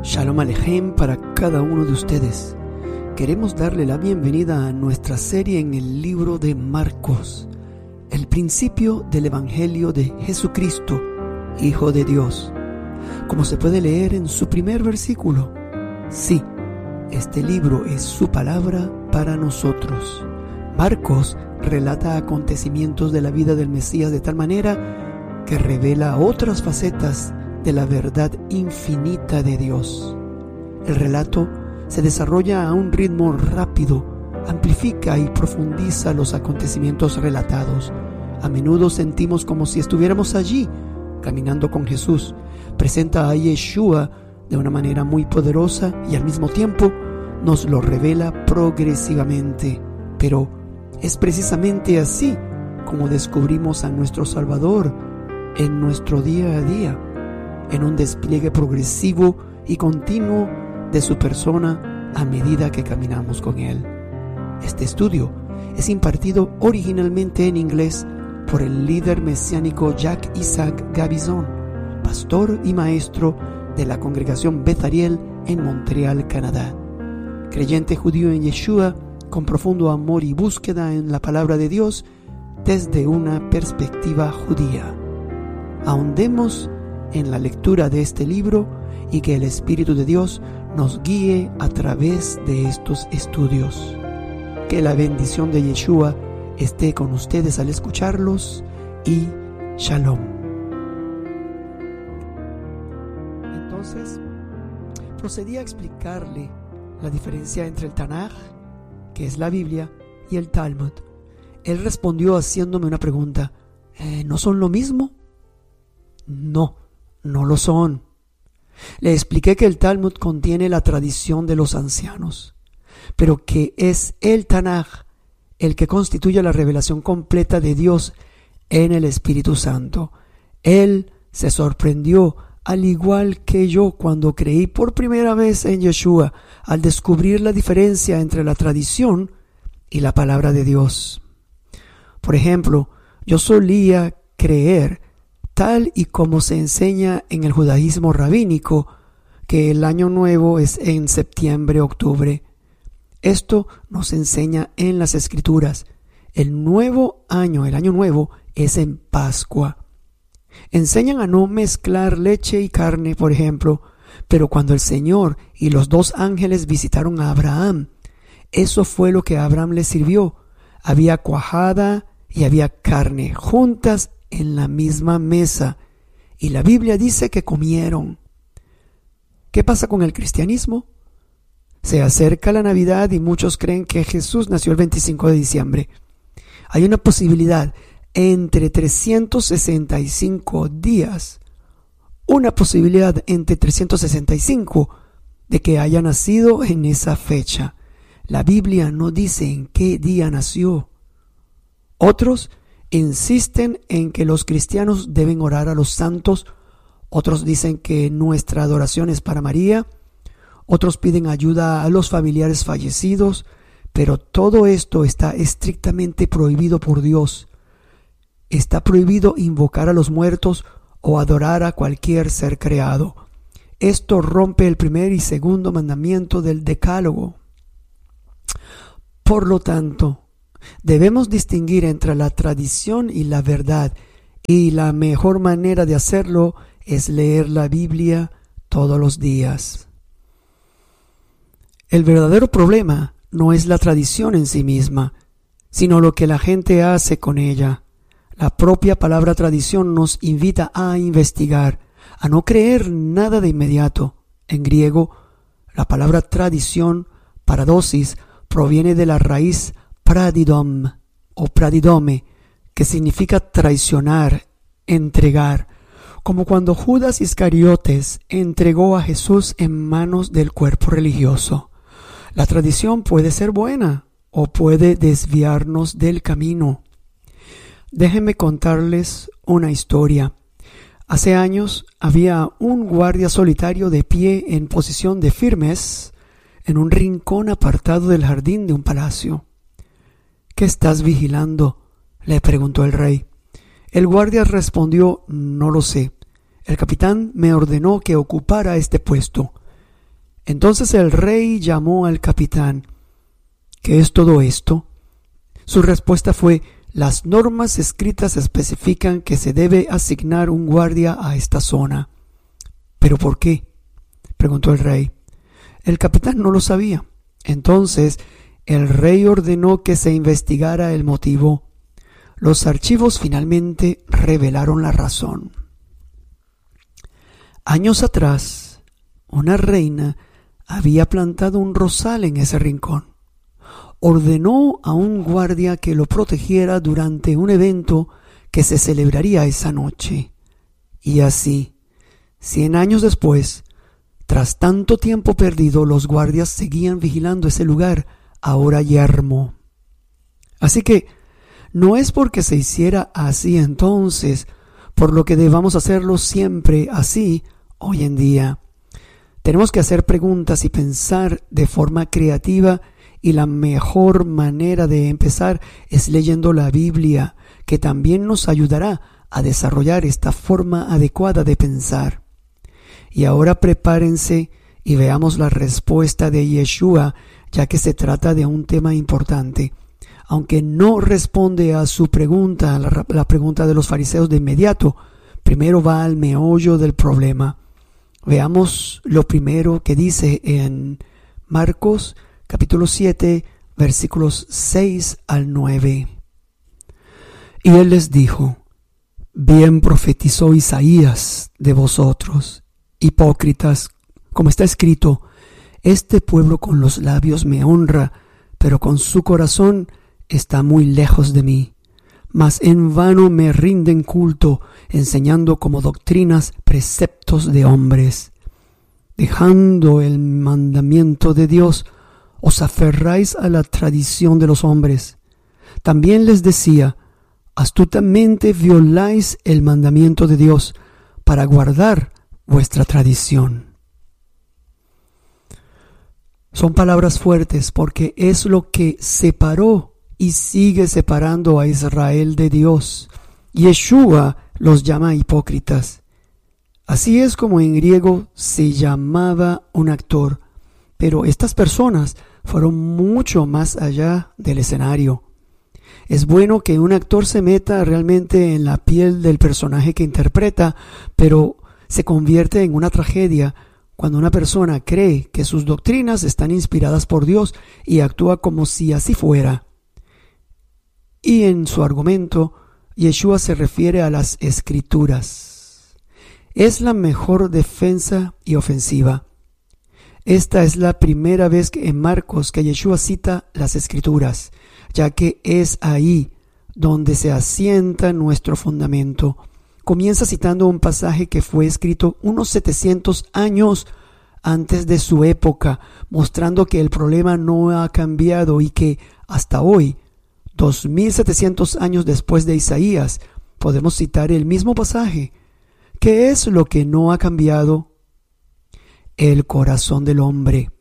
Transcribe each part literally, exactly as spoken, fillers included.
Shalom Alejem para cada uno de ustedes. Queremos darle la bienvenida a nuestra serie en el libro de Marcos, el principio del Evangelio de Jesucristo, Hijo de Dios. Como se puede leer en su primer versículo, sí, este libro es su palabra para nosotros. Marcos relata acontecimientos de la vida del Mesías de tal manera que revela otras facetas de la verdad infinita de Dios. El relato se desarrolla a un ritmo rápido, amplifica y profundiza los acontecimientos relatados. A menudo sentimos como si estuviéramos allí, caminando con Jesús. Presenta a Yeshua de una manera muy poderosa y al mismo tiempo nos lo revela progresivamente. Pero es precisamente así como descubrimos a nuestro Salvador en nuestro día a día, en un despliegue progresivo y continuo de su persona a medida que caminamos con Él. Este estudio es impartido originalmente en inglés por el líder mesiánico Jack Isaac Gabizon, pastor y maestro de la congregación Beth Ariel en Montreal, Canadá. Creyente judío en Yeshua, con profundo amor y búsqueda en la palabra de Dios desde una perspectiva judía. Ahondemos en la lectura de este libro y que el Espíritu de Dios nos guíe a través de estos estudios. Que la bendición de Yeshua esté con ustedes al escucharlos y Shalom. Entonces, procedí a explicarle la diferencia entre el Tanaj, que es la Biblia, y el Talmud. Él respondió haciéndome una pregunta: ¿Eh, ¿no son lo mismo? No. No lo son. Le expliqué que el Talmud contiene la tradición de los ancianos, pero que es el Tanaj el que constituye la revelación completa de Dios en el Espíritu Santo. Él se sorprendió, al igual que yo, cuando creí por primera vez en Yeshua, al descubrir la diferencia entre la tradición y la palabra de Dios. Por ejemplo, yo solía creer, tal y como se enseña en el judaísmo rabínico, que el año nuevo es en septiembre-octubre. Esto nos enseña en las escrituras. El nuevo año, el año nuevo, es en Pascua. Enseñan a no mezclar leche y carne, por ejemplo, pero cuando el Señor y los dos ángeles visitaron a Abraham, eso fue lo que a Abraham le sirvió. Había cuajada y había carne juntas en la misma mesa, y la Biblia dice que comieron. ¿Qué pasa con el cristianismo? Se acerca la Navidad y muchos creen que Jesús nació el veinticinco de diciembre. Hay una posibilidad entre trescientos sesenta y cinco días, una posibilidad entre trescientos sesenta y cinco de que haya nacido en esa fecha. La Biblia no dice en qué día nació. Otros insisten en que los cristianos deben orar a los santos, otros dicen que nuestra adoración es para María, otros piden ayuda a los familiares fallecidos, pero todo esto está estrictamente prohibido por Dios. Está prohibido invocar a los muertos o adorar a cualquier ser creado. Esto rompe el primer y segundo mandamiento del Decálogo. Por lo tanto, debemos distinguir entre la tradición y la verdad, y la mejor manera de hacerlo es leer la Biblia todos los días. El verdadero problema no es la tradición en sí misma, sino lo que la gente hace con ella. La propia palabra tradición nos invita a investigar, a no creer nada de inmediato. En griego, la palabra tradición, paradosis, proviene de la raíz pradidom o pradidome, que significa traicionar, entregar, como cuando Judas Iscariotes entregó a Jesús en manos del cuerpo religioso. La tradición puede ser buena o puede desviarnos del camino. Déjenme contarles una historia. Hace años había un guardia solitario de pie en posición de firmes en un rincón apartado del jardín de un palacio. ¿Qué estás vigilando?, le preguntó el rey. El guardia respondió: no lo sé. El capitán me ordenó que ocupara este puesto. Entonces el rey llamó al capitán. ¿Qué es todo esto? Su respuesta fue: las normas escritas especifican que se debe asignar un guardia a esta zona. ¿Pero por qué?, preguntó el rey. El capitán no lo sabía. Entonces el rey ordenó que se investigara el motivo. Los archivos finalmente revelaron la razón. Años atrás, una reina había plantado un rosal en ese rincón. Ordenó a un guardia que lo protegiera durante un evento que se celebraría esa noche. Y así, cien años después, tras tanto tiempo perdido, los guardias seguían vigilando ese lugar, ahora yermo. Así que no es porque se hiciera así entonces, por lo que debamos hacerlo siempre así hoy en día. Tenemos que hacer preguntas y pensar de forma creativa, y la mejor manera de empezar es leyendo la Biblia, que también nos ayudará a desarrollar esta forma adecuada de pensar. Y ahora prepárense y veamos la respuesta de Yeshua, ya que se trata de un tema importante. Aunque no responde a su pregunta, la, la pregunta de los fariseos de inmediato, primero va al meollo del problema. Veamos lo primero que dice en Marcos capítulo siete, versículos seis al nueve. Y él les dijo: bien profetizó Isaías de vosotros, hipócritas, como está escrito: este pueblo con los labios me honra, pero con su corazón está muy lejos de mí. Mas en vano me rinden culto, enseñando como doctrinas preceptos de hombres. Dejando el mandamiento de Dios, os aferráis a la tradición de los hombres. También les decía: astutamente violáis el mandamiento de Dios para guardar vuestra tradición. Son palabras fuertes, porque es lo que separó y sigue separando a Israel de Dios. Yeshua los llama hipócritas. Así es como en griego se llamaba un actor, pero estas personas fueron mucho más allá del escenario. Es bueno que un actor se meta realmente en la piel del personaje que interpreta, pero se convierte en una tragedia cuando una persona cree que sus doctrinas están inspiradas por Dios y actúa como si así fuera. Y en su argumento, Yeshua se refiere a las Escrituras. Es la mejor defensa y ofensiva. Esta es la primera vez que en Marcos que Yeshua cita las Escrituras, ya que es ahí donde se asienta nuestro fundamento. Comienza citando un pasaje que fue escrito unos setecientos años antes de su época, mostrando que el problema no ha cambiado y que hasta hoy, dos mil setecientos años después de Isaías, podemos citar el mismo pasaje. ¿Qué es lo que no ha cambiado? El corazón del hombre.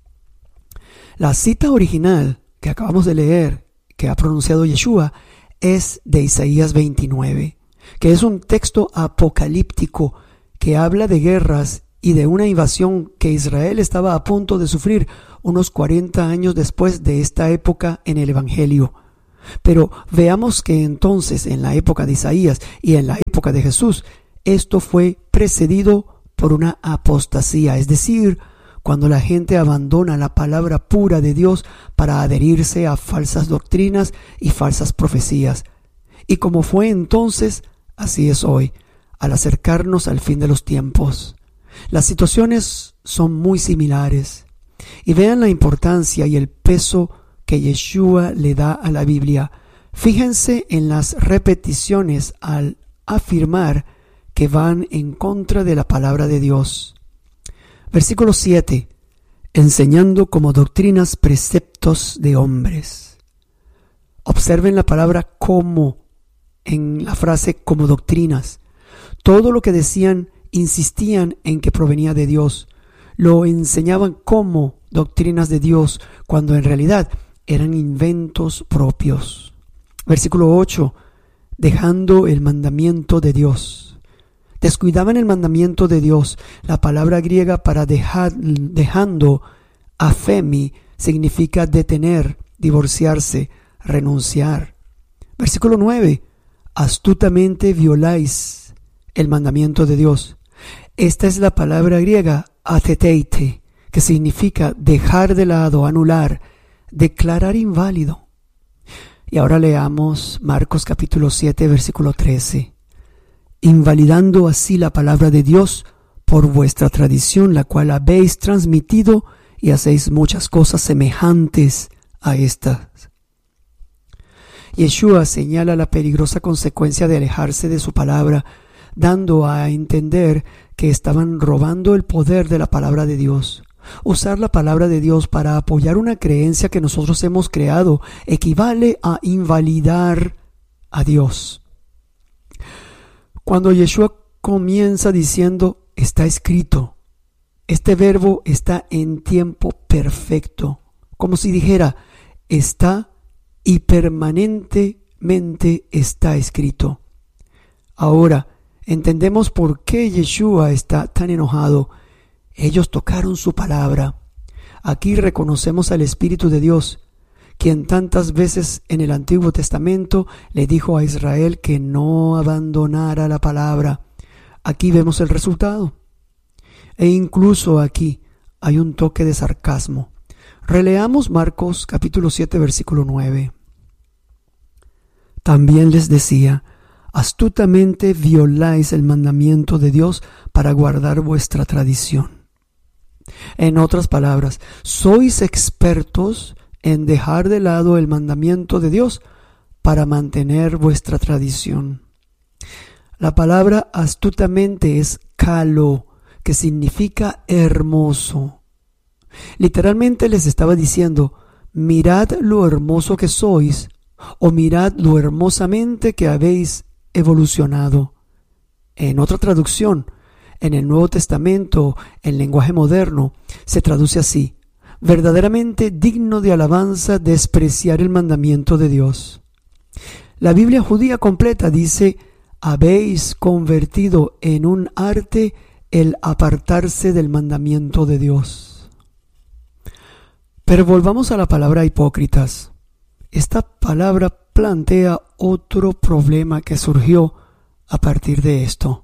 La cita original que acabamos de leer, que ha pronunciado Yeshua, es de Isaías veintinueve, que es un texto apocalíptico que habla de guerras y de una invasión que Israel estaba a punto de sufrir unos cuarenta años después de esta época en el Evangelio. Pero veamos que entonces, en la época de Isaías y en la época de Jesús, esto fue precedido por una apostasía, es decir, cuando la gente abandona la palabra pura de Dios para adherirse a falsas doctrinas y falsas profecías. Y como fue entonces, así es hoy, al acercarnos al fin de los tiempos. Las situaciones son muy similares. Y vean la importancia y el peso que Yeshua le da a la Biblia. Fíjense en las repeticiones al afirmar que van en contra de la palabra de Dios. Versículo siete. Enseñando como doctrinas preceptos de hombres. Observen la palabra como en la frase como doctrinas. Todo lo que decían insistían en que provenía de Dios. Lo enseñaban como doctrinas de Dios, cuando en realidad eran inventos propios. Versículo ocho. Dejando el mandamiento de Dios. Descuidaban el mandamiento de Dios. La palabra griega para dejar, dejando, afemi, significa detener, divorciarse, renunciar. Versículo nueve. Astutamente violáis el mandamiento de Dios. Esta es la palabra griega atheteite, que significa dejar de lado, anular, declarar inválido. Y ahora leamos Marcos capítulo siete, versículo trece. Invalidando así la palabra de Dios por vuestra tradición, la cual habéis transmitido, y hacéis muchas cosas semejantes a estas. Yeshua señala la peligrosa consecuencia de alejarse de su palabra, dando a entender que estaban robando el poder de la palabra de Dios. Usar la palabra de Dios para apoyar una creencia que nosotros hemos creado equivale a invalidar a Dios. Cuando Yeshua comienza diciendo, está escrito, este verbo está en tiempo perfecto, como si dijera, está y permanentemente está escrito. Ahora, entendemos por qué Yeshua está tan enojado. Ellos tocaron su palabra. Aquí reconocemos al Espíritu de Dios, quien tantas veces en el Antiguo Testamento le dijo a Israel que no abandonara la palabra. Aquí vemos el resultado. E incluso aquí hay un toque de sarcasmo. Releamos Marcos capítulo siete, versículo nueve. También les decía, astutamente violáis el mandamiento de Dios para guardar vuestra tradición. En otras palabras, sois expertos en dejar de lado el mandamiento de Dios para mantener vuestra tradición. La palabra astutamente es kalo, que significa hermoso. Literalmente les estaba diciendo, mirad lo hermoso que sois, o mirad lo hermosamente que habéis evolucionado. En otra traducción, en el Nuevo Testamento, en lenguaje moderno, se traduce así: verdaderamente digno de alabanza despreciar el mandamiento de Dios. La Biblia judía completa dice, habéis convertido en un arte el apartarse del mandamiento de Dios. Pero volvamos a la palabra hipócritas. Esta palabra plantea otro problema que surgió a partir de esto.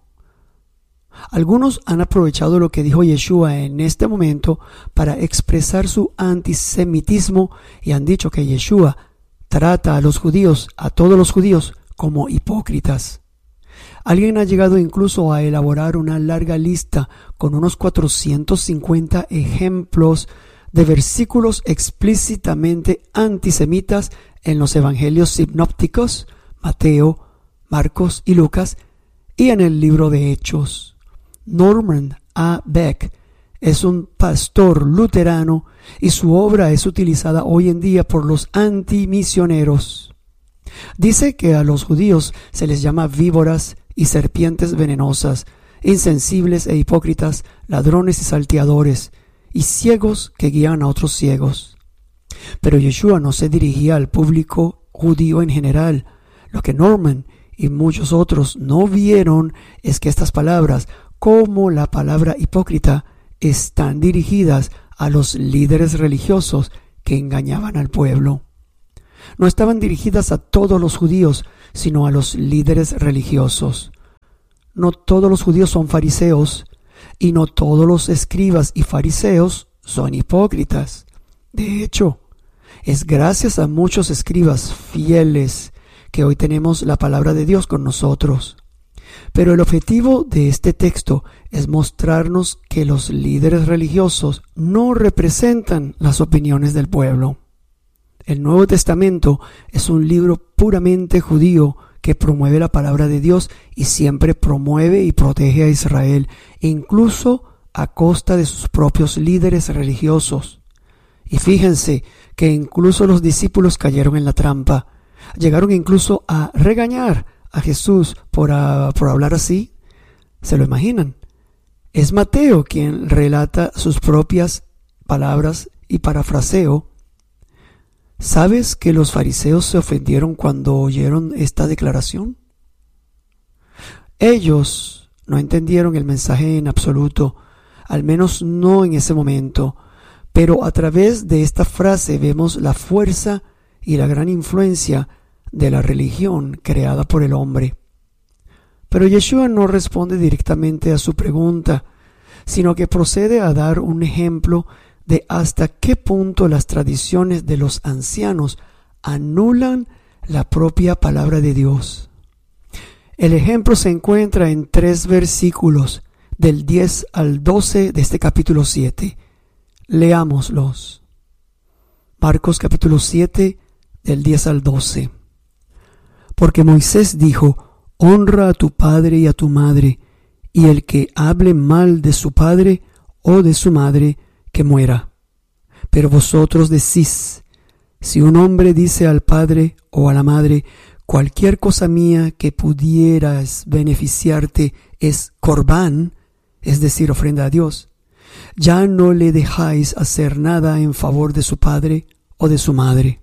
Algunos han aprovechado lo que dijo Yeshua en este momento para expresar su antisemitismo y han dicho que Yeshua trata a los judíos, a todos los judíos, como hipócritas. Alguien ha llegado incluso a elaborar una larga lista con unos cuatrocientos cincuenta ejemplos de versículos explícitamente antisemitas en los evangelios sinópticos, Mateo, Marcos y Lucas, y en el libro de Hechos. Norman A. Beck es un pastor luterano y su obra es utilizada hoy en día por los antimisioneros. Dice que a los judíos se les llama víboras y serpientes venenosas, insensibles e hipócritas, ladrones y salteadores, y ciegos que guían a otros ciegos. Pero Yeshua no se dirigía al público judío en general. Lo que Norman y muchos otros no vieron es que estas palabras, como la palabra hipócrita, están dirigidas a los líderes religiosos que engañaban al pueblo. No estaban dirigidas a todos los judíos, sino a los líderes religiosos. No todos los judíos son fariseos, y no todos los escribas y fariseos son hipócritas. De hecho, es gracias a muchos escribas fieles que hoy tenemos la palabra de Dios con nosotros. Pero el objetivo de este texto es mostrarnos que los líderes religiosos no representan las opiniones del pueblo. El Nuevo Testamento es un libro puramente judío que promueve la palabra de Dios y siempre promueve y protege a Israel, incluso a costa de sus propios líderes religiosos. Y fíjense que incluso los discípulos cayeron en la trampa. Llegaron incluso a regañar a Jesús por, a, por hablar así. ¿Se lo imaginan? Es Mateo quien relata sus propias palabras y parafraseo. ¿Sabes que los fariseos se ofendieron cuando oyeron esta declaración? Ellos no entendieron el mensaje en absoluto, al menos no en ese momento, pero a través de esta frase vemos la fuerza y la gran influencia de la religión creada por el hombre. Pero Yeshua no responde directamente a su pregunta, sino que procede a dar un ejemplo de hasta qué punto las tradiciones de los ancianos anulan la propia palabra de Dios. El ejemplo se encuentra en tres versículos, del diez al doce de este capítulo siete. Leámoslos. Marcos capítulo siete, del diez al doce. Porque Moisés dijo: honra a tu padre y a tu madre, y el que hable mal de su padre o de su madre, que muera. Pero vosotros decís: si un hombre dice al padre o a la madre, cualquier cosa mía que pudieras beneficiarte es corbán, es decir, ofrenda a Dios, ya no le dejáis hacer nada en favor de su padre o de su madre.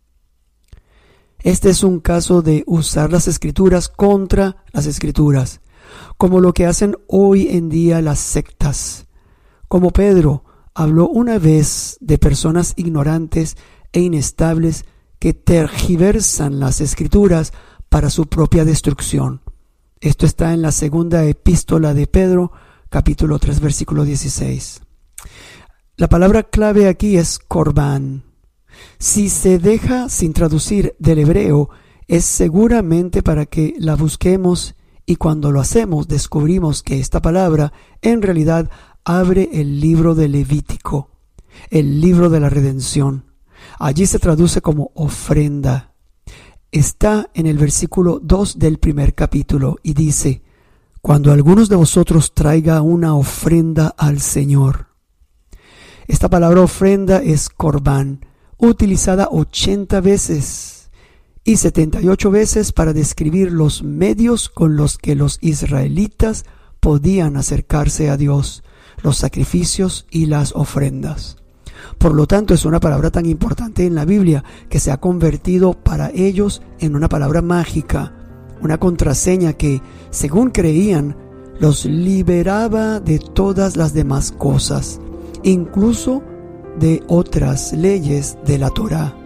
Este es un caso de usar las escrituras contra las escrituras, como lo que hacen hoy en día las sectas. Como Pedro habló una vez de personas ignorantes e inestables que tergiversan las escrituras para su propia destrucción. Esto está en la segunda epístola de Pedro, capítulo tres, versículo dieciséis. La palabra clave aquí es corbán. Si se deja sin traducir del hebreo, es seguramente para que la busquemos, y cuando lo hacemos descubrimos que esta palabra en realidad abre el libro de Levítico, el libro de la redención. Allí se traduce como ofrenda. Está en el versículo dos del primer capítulo y dice: cuando algunos de vosotros traiga una ofrenda al Señor. Esta palabra ofrenda es corbán, utilizada ochenta veces y setenta y ocho veces para describir los medios con los que los israelitas podían acercarse a Dios, los sacrificios y las ofrendas. Por lo tanto, es una palabra tan importante en la Biblia que se ha convertido para ellos en una palabra mágica, una contraseña que, según creían, los liberaba de todas las demás cosas, incluso de otras leyes de la Torá.